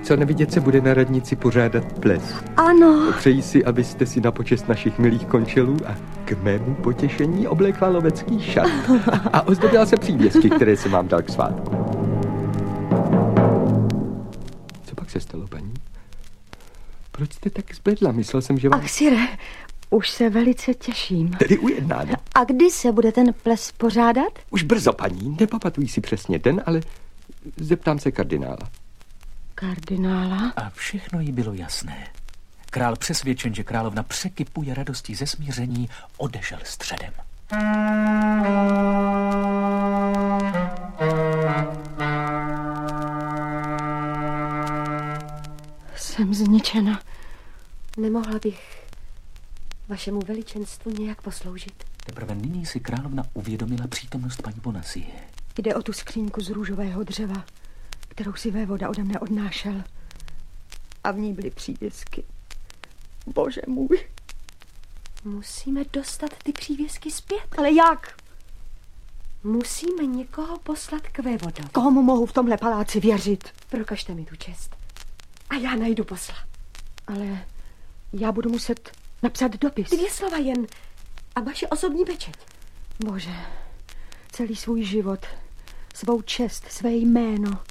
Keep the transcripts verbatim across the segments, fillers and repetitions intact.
co nevidět se bude na radnici pořádat ples. Ano. Přeji si, abyste si na počest našich milých končelů a k mému potěšení oblékla lovecký šat. A ozdobila se přívěsky, které jsem vám dal k svátku. Co pak se stalo, paní? Proč jste tak zbledla? Myslel jsem, že vám... Ach, sire, už se velice těším. Tedy ujednáno. A kdy se bude ten ples pořádat? Už brzo, paní. Nepamatuji si přesně den, ale zeptám se kardinála. Kardinála? A všechno jí bylo jasné. Král přesvědčen, že královna překypuje radostí ze smíření, odešel středem. Jsem zničena. Nemohla bych vašemu veličenstvu nějak posloužit. Teprve nyní si královna uvědomila přítomnost paní Bonacie. Jde o tu skřínku z růžového dřeva, kterou si vévoda ode mne odnášel. A v ní byly přívěsky. Bože můj. Musíme dostat ty přívěsky zpět. Ale jak? Musíme někoho poslat k vévodovi. Komu mohu v tomhle paláci věřit? Prokažte mi tu čest. A já najdu posla. Ale já budu muset napsat dopis. Dvě slova jen. A vaše osobní pečeť. Bože, celý svůj život, svou čest, své jméno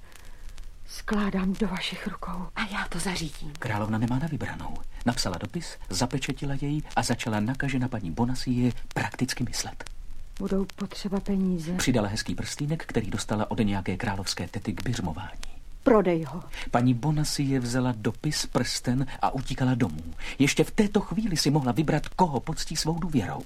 skládám do vašich rukou. A já to zařídím. Královna nemá na vybranou. Napsala dopis, zapečetila jej a začala nakažena paní Bonacie prakticky myslet. Budou potřeba peníze. Přidala hezký prstýnek, který dostala od nějaké královské tety k biřmování. Prodej ho. Paní Bonacie vzala dopis, prsten a utíkala domů. Ještě v této chvíli si mohla vybrat, koho poctí svou důvěrou.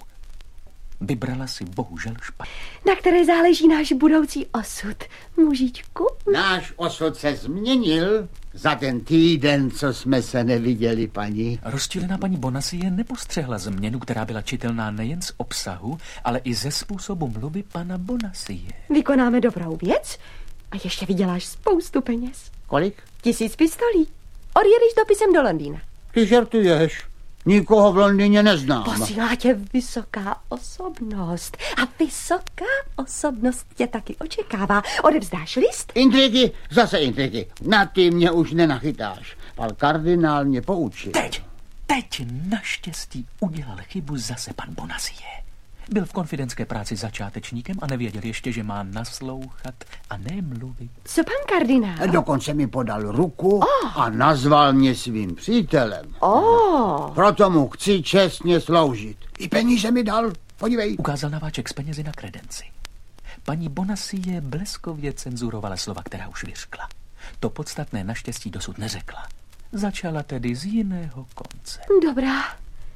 Vybrala si bohužel špatně. Na které záleží náš budoucí osud, mužičku? Náš osud se změnil za ten týden, co jsme se neviděli, paní. Rozčilená paní Bonacie nepostřehla změnu, která byla čitelná nejen z obsahu, ale i ze způsobu mluvy pana Bonacie. Vykonáme dobrou věc a ještě vyděláš spoustu peněz. Kolik? Tisíc pistolí. Odjedeš dopisem do Londýna. Ty žertuješ. Nikoho v Londýně neznám. Posílá tě vysoká osobnost. A vysoká osobnost tě taky očekává. Odevzdáš list? Intriky, zase intriky. Na ty mě už nenachytáš. Pan kardinál mě poučil. Teď, teď naštěstí udělal chybu zase pan Bonacie. Byl v konfidentské práci začátečníkem a nevěděl ještě, že má naslouchat a ne mluvit. Co pan kardinál? Dokonce mi podal ruku oh. a nazval mě svým přítelem. Oh. Proto mu chci čestně sloužit. I peníze mi dal, podívej. Ukázal naváček s penězi na kredenci. Paní Bonacie bleskově cenzurovala slova, která už vyřkla. To podstatné naštěstí dosud neřekla. Začala tedy z jiného konce. Dobrá.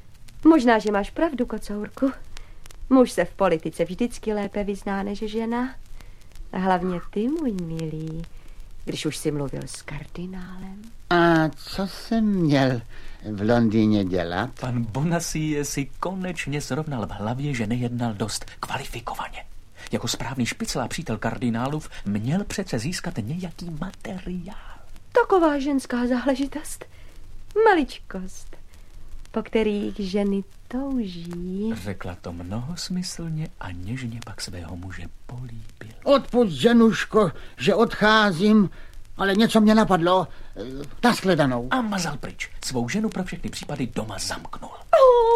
Možná, že máš pravdu, kocourku. Muž se v politice vždycky lépe vyzná než žena. A hlavně ty, můj milý, když už jsi mluvil s kardinálem. A co jsem měl v Londýně dělat? Pan Bonacie si konečně srovnal v hlavě, že nejednal dost kvalifikovaně. Jako správný špicl a přítel kardinálův měl přece získat nějaký materiál. Taková ženská záležitost. Maličkost, po kterých ženy touží. Řekla to mnohosmyslně a něžně pak svého muže políbil. Odpusť, ženuško, že odcházím, ale něco mě napadlo. Nashledanou. A mazal pryč. Svou ženu pro všechny případy doma zamknul.